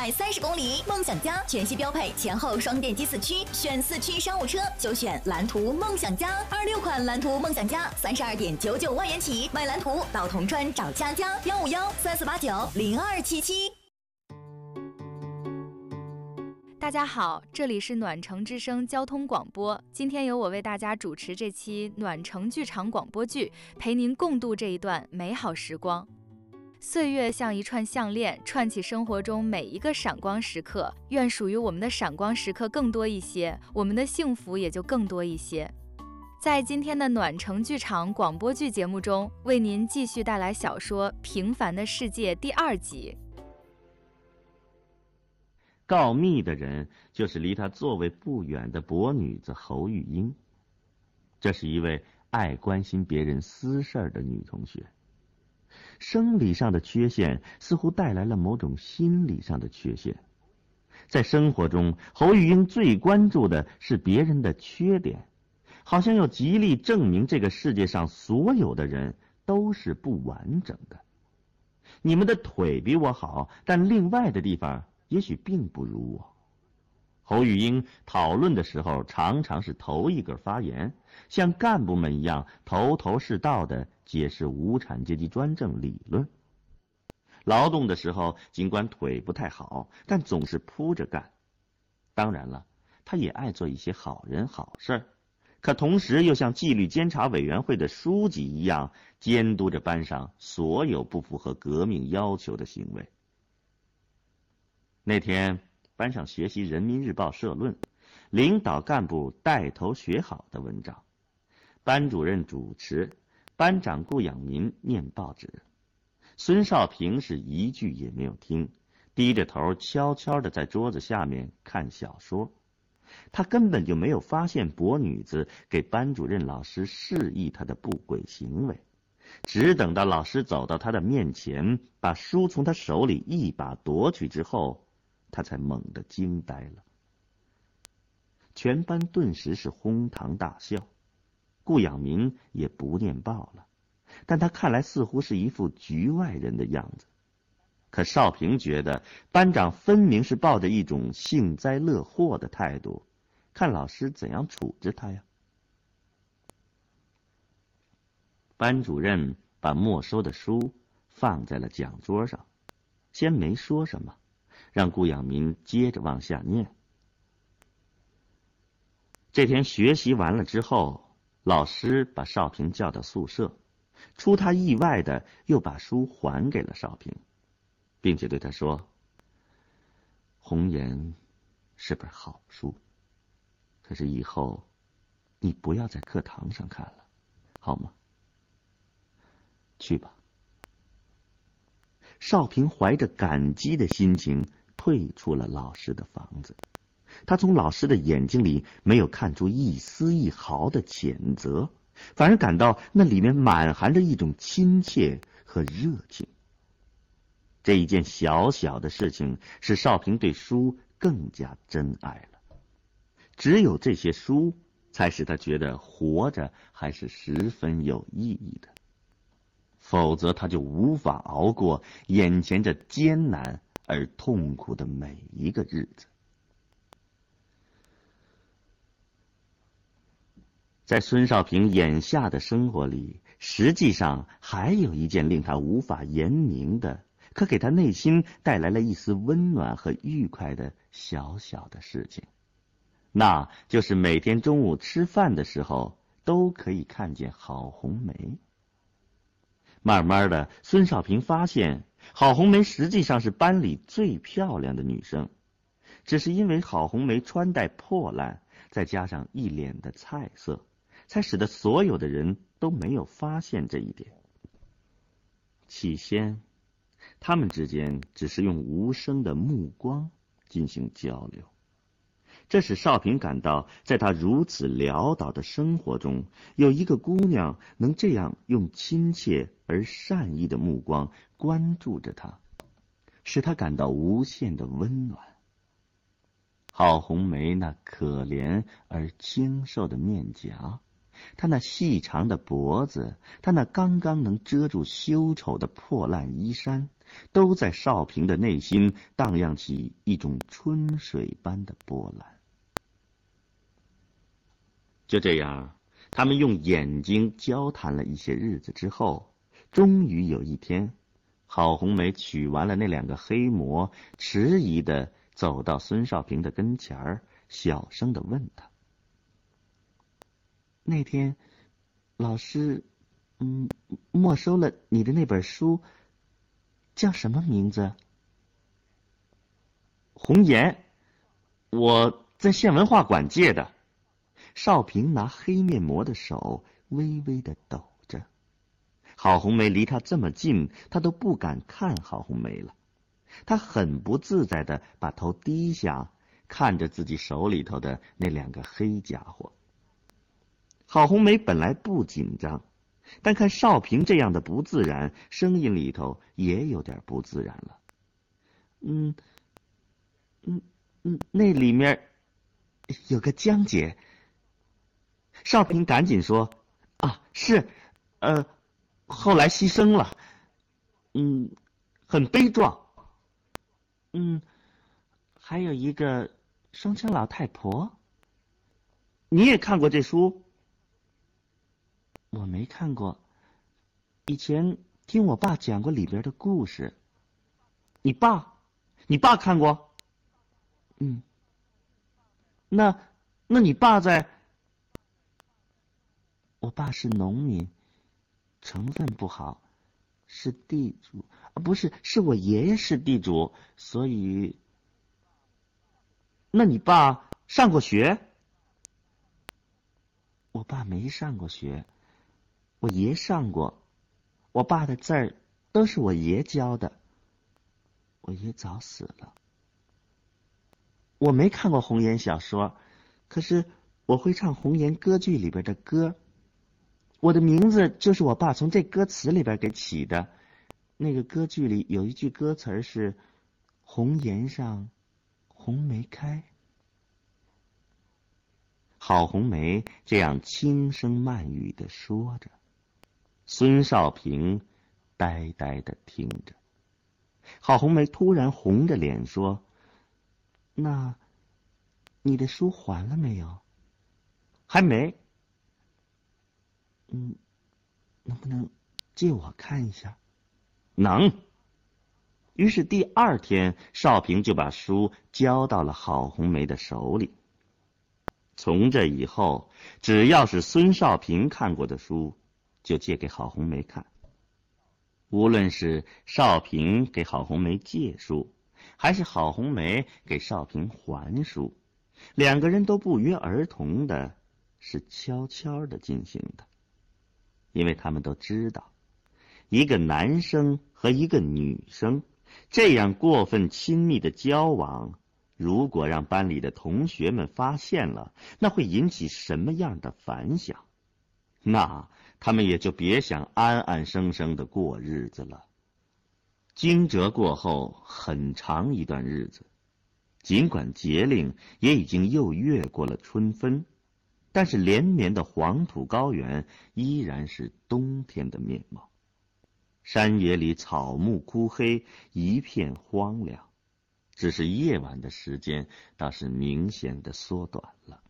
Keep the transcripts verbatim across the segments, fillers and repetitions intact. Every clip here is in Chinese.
百三十公里，梦想家全系标配前后双电机四驱，选四驱商务车就选蓝图梦想家。二六款蓝图梦想家三十二点九九万元起，买蓝图到铜川找佳佳，幺五幺三四八九零二七七。 大家好，这里是暖城之声交通广播，今天由我为大家主持这期暖城剧场广播剧，陪您共度这一段美好时光。岁月像一串项链，串起生活中每一个闪光时刻，愿属于我们的闪光时刻更多一些，我们的幸福也就更多一些。在今天的暖城剧场广播剧节目中，为您继续带来小说《平凡的世界》第二集。 告密的人就是离他座位不远的跛女子侯玉英。这是一位爱关心别人私事的女同学。生理上的缺陷似乎带来了某种心理上的缺陷。在生活中，侯玉英最关注的是别人的缺点，好像要极力证明这个世界上所有的人都是不完整的。你们的腿比我好，但另外的地方也许并不如我。侯玉英讨论的时候常常是头一个发言，像干部们一样头头是道地解释无产阶级专政理论。劳动的时候尽管腿不太好，但总是扑着干。当然了，他也爱做一些好人好事，可同时又像纪律监察委员会的书记一样监督着班上所有不符合革命要求的行为。那天班上学习人民日报社论，领导干部带头学好的文章，班主任主持，班长顾养民念报纸。孙少平是一句也没有听，低着头悄悄地在桌子下面看小说。他根本就没有发现跛女子给班主任老师示意他的不轨行为，只等到老师走到他的面前，把书从他手里一把夺去之后，他才猛地惊呆了。全班顿时是哄堂大笑，顾养民也不念报了，但他看来似乎是一副局外人的样子。可少平觉得班长分明是抱着一种幸灾乐祸的态度，看老师怎样处置他呀。班主任把没收的书放在了讲桌上，先没说什么，让顾养民接着往下念。这天学习完了之后，老师把少平叫到宿舍，出他意外的又把书还给了少平，并且对他说：红颜是本好书，可是以后你不要在课堂上看了，好吗？去吧。少平怀着感激的心情退出了老师的房子，他从老师的眼睛里没有看出一丝一毫的谴责，反而感到那里面满含着一种亲切和热情。这一件小小的事情使少平对书更加珍爱了。只有这些书才使他觉得活着还是十分有意义的，否则他就无法熬过眼前这艰难而痛苦的每一个日子。在孙少平眼下的生活里，实际上还有一件令他无法言明的，可给他内心带来了一丝温暖和愉快的小小的事情，那就是每天中午吃饭的时候都可以看见郝红梅。慢慢的，孙少平发现郝红梅实际上是班里最漂亮的女生，只是因为郝红梅穿戴破烂，再加上一脸的菜色，才使得所有的人都没有发现这一点。起先他们之间只是用无声的目光进行交流，这使少平感到在他如此潦倒的生活中，有一个姑娘能这样用亲切而善意的目光关注着他，使他感到无限的温暖。郝红梅那可怜而清瘦的面颊， 他那细长的脖子，他那刚刚能遮住羞丑的破烂衣衫，都在少平的内心荡漾起一种春水般的波澜。就这样，他们用眼睛交谈了一些日子之后，终于有一天，郝红梅取完了那两个黑馍，迟疑地走到孙少平的跟前儿，小声地问他：“那天，老师，嗯，没收了你的那本书，叫什么名字？”“红颜，我在县文化馆借的。”少平拿黑面膜的手微微的抖着。郝红梅离他这么近，他都不敢看郝红梅了。他很不自在的把头低下，看着自己手里头的那两个黑家伙。郝红梅本来不紧张，但看少平这样的不自然，声音里头也有点不自然了。嗯，嗯嗯，那里面有个江姐。少平赶紧说：“啊，是，呃，后来牺牲了，嗯，很悲壮。嗯，还有一个双枪老太婆。你也看过这书？”“我没看过，以前听我爸讲过里边的故事。”“你爸？你爸看过？”“嗯。那，那你爸在？”“我爸是农民，成分不好，是地主啊，不是，是我爷爷是地主，所以……那你爸上过学？”“我爸没上过学，我爷上过，我爸的字儿都是我爷教的。我爷早死了。我没看过红颜小说，可是我会唱红颜歌剧里边的歌。我的名字就是我爸从这歌词里边给起的。那个歌剧里有一句歌词是‘红颜上红梅开’。”郝红梅这样轻声慢语地说着，孙少平呆呆地听着。郝红梅突然红着脸说：“那你的书还了没有？”“还没。”“嗯，能不能借我看一下？”“能。”于是第二天，少平就把书交到了郝红梅的手里。从这以后，只要是孙少平看过的书，就借给郝红梅看。无论是少平给郝红梅借书，还是郝红梅给少平还书，两个人都不约而同的，是悄悄的进行的。因为他们都知道，一个男生和一个女生这样过分亲密的交往，如果让班里的同学们发现了，那会引起什么样的反响？那他们也就别想安安生生的过日子了。惊蛰过后很长一段日子，尽管节令也已经又越过了春分，但是连绵的黄土高原依然是冬天的面貌。山野里草木枯黑，一片荒凉，只是夜晚的时间倒是明显的缩短了。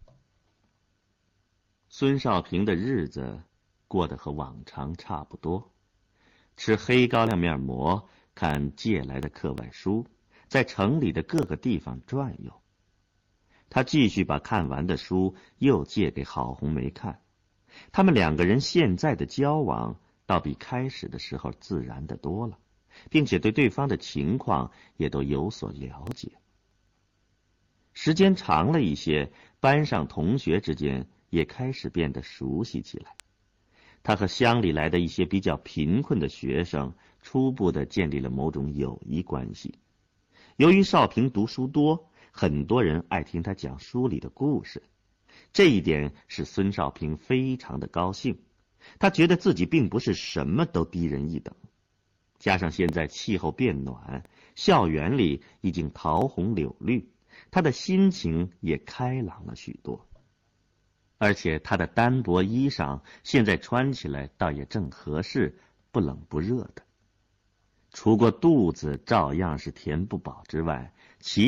孙少平的日子过得和往常差不多，吃黑高粱面馍，看借来的课外书，在城里的各个地方转悠。他继续把看完的书又借给郝红梅看，他们两个人现在的交往倒比开始的时候自然得多了，并且对对方的情况也都有所了解。时间长了一些，班上同学之间也开始变得熟悉起来。他和乡里来的一些比较贫困的学生初步地建立了某种友谊关系。由于少平读书多，很多人爱听他讲书里的故事，这一点使孙少平非常的高兴。他觉得自己并不是什么都低人一等，加上现在气候变暖，校园里已经桃红柳绿，他的心情也开朗了许多。 而且她的单薄衣裳现在穿起来倒也正合适，不冷不热的。除过肚子照样是填不饱之外，其